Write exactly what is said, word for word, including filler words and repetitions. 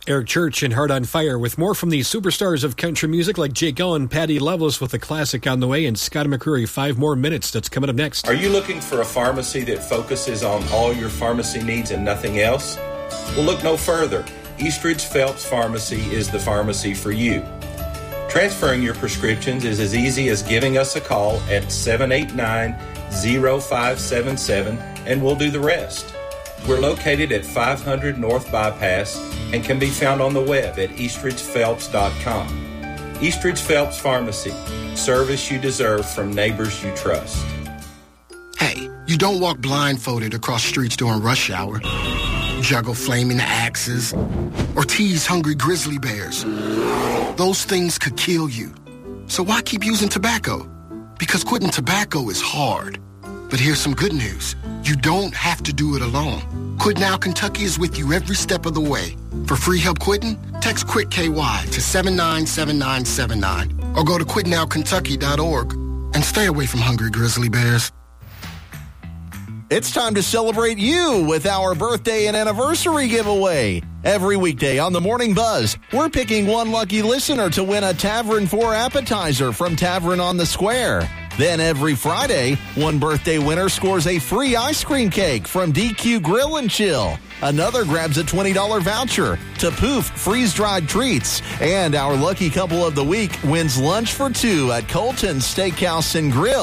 Eric Church and Heart on Fire with more from the superstars of country music like Jake Owen, Patty Loveless with a classic on the way, and Scott McCreery, Five More Minutes. That's coming up next. Are you looking for a pharmacy that focuses on all your pharmacy needs and nothing else? Well, look no further. Eastridge Phelps Pharmacy is the pharmacy for you. Transferring your prescriptions is as easy as giving us a call at seven eight nine, zero five seven seven, and we'll do the rest. We're located at five hundred North Bypass and can be found on the web at eastridge phelps dot com. Eastridge Phelps Pharmacy, service you deserve from neighbors you trust. Hey, you don't walk blindfolded across streets during rush hour, juggle flaming axes, or tease hungry grizzly bears. Those things could kill you. So why keep using tobacco? Because quitting tobacco is hard. But here's some good news. You don't have to do it alone. Quit Now Kentucky is with you every step of the way. For free help quitting, text QUIT K Y to seven nine seven nine seven nine or go to quit now kentucky dot org and stay away from hungry grizzly bears. It's time to celebrate you with our birthday and anniversary giveaway. Every weekday on the Morning Buzz, we're picking one lucky listener to win a Tavern four appetizer from Tavern on the Square. Then every Friday, one birthday winner scores a free ice cream cake from D Q Grill and Chill. Another grabs a twenty dollars voucher to Poof freeze-dried treats. And our lucky couple of the week wins lunch for two at Colton's Steakhouse and Grill.